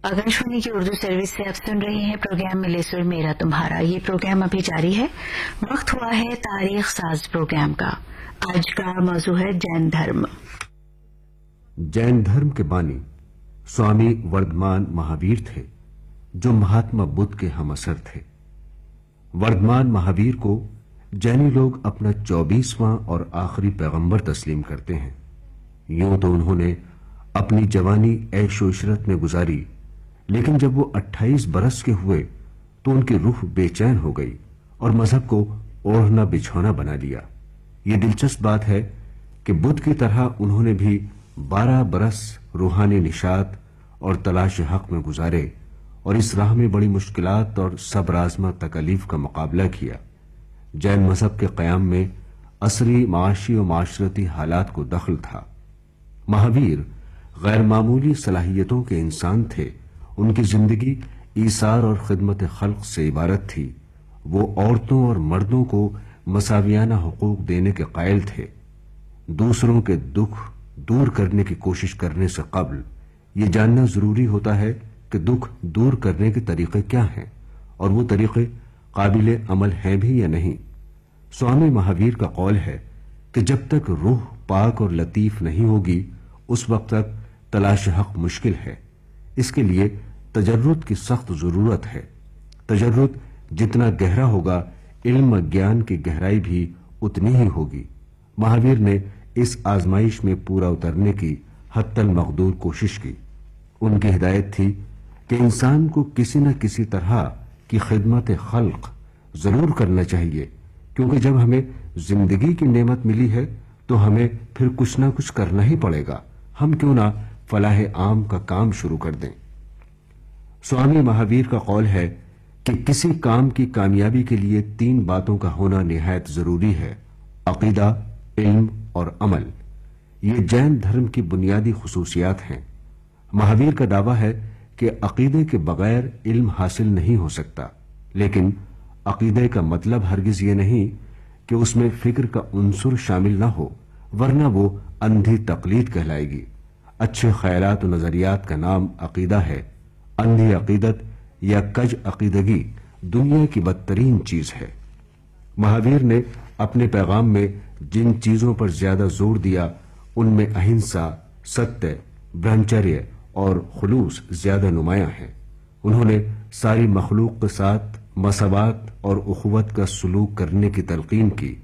आकाशवाणी की उर्दू सर्विस से आप सुन रहे हैं प्रोग्राम मिले सुर मेरा तुम्हारा। ये प्रोग्राम अभी जारी है। वक्त हुआ है तारीख साज प्रोग्राम का। आज का मौजू है जैन धर्म। जैन धर्म के बानी स्वामी वर्धमान महावीर थे, जो महात्मा बुद्ध के हम असर थे। वर्धमान महावीर को जैनी लोग अपना 24वां और आखिरी पैगंबर तस्लीम करते हैं। यूं तो उन्होंने अपनी जवानी ऐशो इशरत में गुजारी, लेकिन जब वो 28 बरस के हुए तो उनकी रूह बेचैन हो गई और मजहब को ओढ़ना बिछौना बना लिया। ये दिलचस्प बात है कि बुद्ध की तरह उन्होंने भी 12 बरस रूहानी निशात और तलाश हक में गुजारे और इस राह में बड़ी मुश्किलात और सब्र आज़मा तकलीफ का मुकाबला किया। जैन मजहब के क़याम में असरी माशी और माशरती हालात को दखल था। महावीर गैर मामूली सलाहियतों के इंसान थे। उनकी जिंदगी ईसार और खिदमत खल्क से इबारत थी। वो औरतों और मर्दों को मसावियाना हुकूक देने के कायल थे। दूसरों के दुख दूर करने की कोशिश करने से कबल ये जानना जरूरी होता है कि दुख दूर करने के तरीके क्या हैं और वो तरीके काबिल अमल हैं भी या नहीं। स्वामी महावीर का कौल है कि जब तक रूह पाक और लतीफ नहीं होगी उस वक्त तक तलाश हक मुश्किल है। इसके लिए तजर्रुद की सख्त जरूरत है। तजर्रुद जितना गहरा होगा, इल्म ज्ञान की गहराई भी उतनी ही होगी। महावीर ने इस आजमाइश में पूरा उतरने की हत्तल मकदूर कोशिश की। उनकी हिदायत थी कि इंसान को किसी न किसी तरह की खिदमत खल्क जरूर करना चाहिए, क्योंकि जब हमें जिंदगी की नेमत मिली है तो हमें फिर कुछ ना कुछ करना ही पड़ेगा। हम क्यों ना फलाह आम का काम शुरू कर दें। स्वामी महावीर का कौल है कि किसी काम की कामयाबी के लिए 3 बातों का होना निहायत जरूरी है: अकीदा, इल्म और अमल। ये जैन धर्म की बुनियादी खुसूसियात हैं। महावीर का दावा है कि अकीदे के बगैर इल्म हासिल नहीं हो सकता, लेकिन अकीदे का मतलब हरगिज ये नहीं कि उसमें फिक्र का उन्सुर शामिल ना हो, वरना वो अंधी तकलीद कहलाएगी। अच्छे ख्यालात और नजरियात का नाम अकीदा है। अंधी अकीदत या कज अकीदगी दुनिया की बदतरीन चीज है। महावीर ने अपने पैगाम में जिन चीजों पर ज्यादा जोर दिया उनमें अहिंसा, सत्य, ब्रह्मचर्य और खुलूस ज्यादा नुमायां हैं। उन्होंने सारी मखलूक के साथ मसवात और उखुवत का सलूक करने की तलकीन की।